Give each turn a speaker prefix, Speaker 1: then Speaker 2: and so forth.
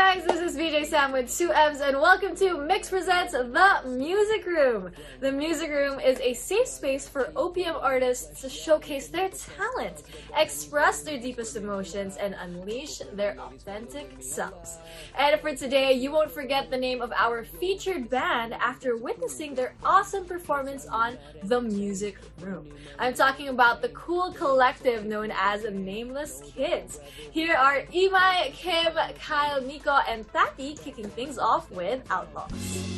Speaker 1: guys, this is VJ Sam with 2Ms and welcome to Mix Presents The Music Room. The Music Room is a safe space for OPM artists to showcase their talent, express their deepest emotions, and unleash their authentic selves. And for today, you won't forget the name of our featured band after witnessing their awesome performance on The Music Room. I'm talking about the cool collective known as Nameless Kids. Here are Imai, Kim, Kyle, Nico, and Tati kicking things off with Outlaws.